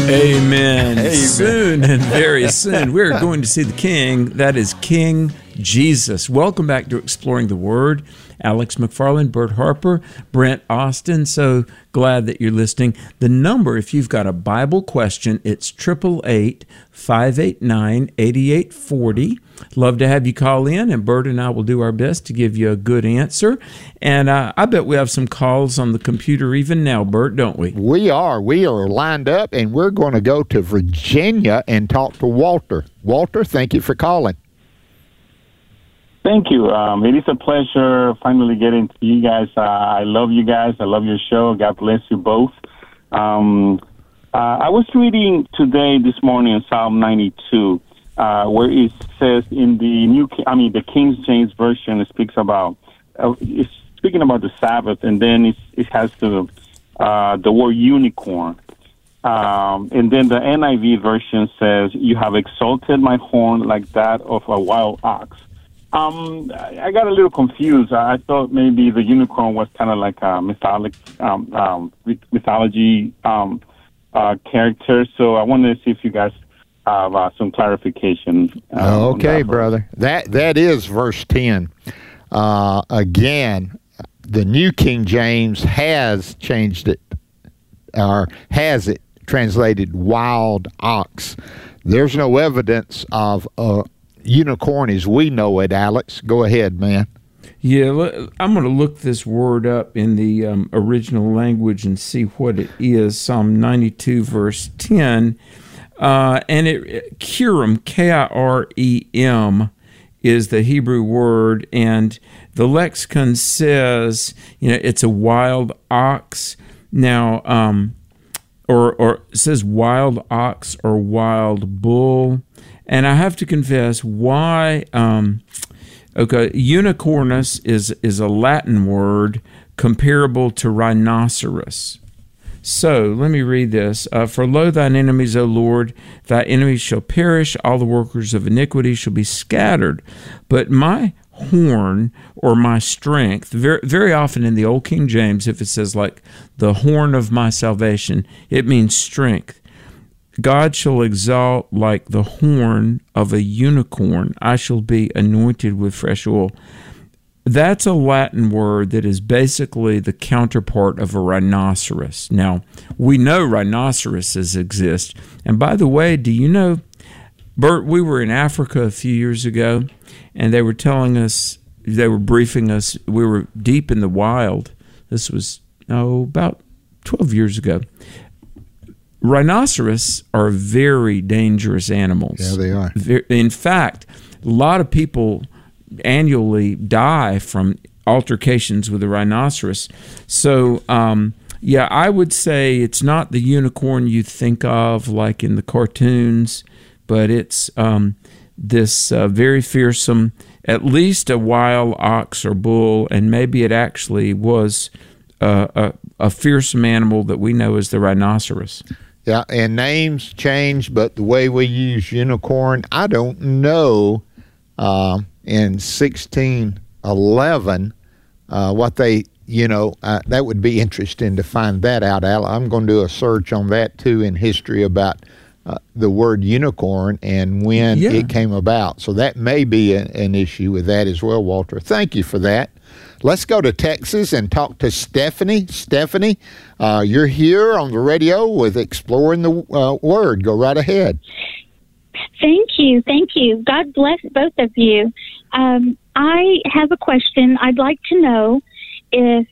Amen. Amen. Soon and very soon, we're going to see the King. That is King Jesus. Welcome back to Exploring the Word. Alex McFarland, Bert Harper, Brent Austin. So glad that you're listening. The number, if you've got a Bible question, it's 888-589-8840. Love to have you call in, and Bert and I will do our best to give you a good answer. And I bet we have some calls on the computer even now, Bert, don't we? We are lined up, and we're going to go to Virginia and talk to Walter. Walter, thank you for calling. Thank you. It is a pleasure finally getting to you guys. I love you guys. I love your show. God bless you both. I was reading this morning in Psalm 92, where it says in the King James Version, it speaks about, it's speaking about the Sabbath, and then it has the word unicorn. And then the NIV version says, "You have exalted my horn like that of a wild ox." I got a little confused. I thought maybe the unicorn was kind of like a mythology character. So I wanted to see if you guys have some clarification. Okay, brother. That is verse 10. Again, the New King James has changed it, or has it translated wild ox. There's no evidence of unicorn as we know it, Alex. Go ahead, man. Yeah, I'm going to look this word up in the original language and see what it is. Psalm 92, verse 10. And Kirem, K-I-R-E-M, is the Hebrew word. And the lexicon says, it's a wild ox. Now, or it says wild ox or wild bull. And I have to confess why, unicornus is a Latin word comparable to rhinoceros. So let me read this. For lo, thine enemies, O Lord, thy enemies shall perish, all the workers of iniquity shall be scattered. But my horn or my strength, very, very often in the Old King James, if it says like the horn of my salvation, it means strength. God shall exalt like the horn of a unicorn. I shall be anointed with fresh oil. That's a Latin word that is basically the counterpart of a rhinoceros. Now, we know rhinoceroses exist. And by the way, do you know, Bert, we were in Africa a few years ago, and they were telling us, they were briefing us, we were deep in the wild. This was, about 12 years ago. Rhinoceros are very dangerous animals. Yeah, they are. In fact, a lot of people annually die from altercations with a rhinoceros. So, I would say it's not the unicorn you think of like in the cartoons, but it's this very fearsome, at least a wild ox or bull, and maybe it actually was a fearsome animal that we know as the rhinoceros. Yeah, and names change, but the way we use unicorn, I don't know in 1611 what they, that would be interesting to find that out. I'm going to do a search on that too in history about the word unicorn and when it came about. So that may be an issue with that as well, Walter. Thank you for that. Let's go to Texas and talk to Stephanie. Stephanie, you're here on the radio with Exploring the Word. Go right ahead. Thank you. God bless both of you. I have a question. I'd like to know if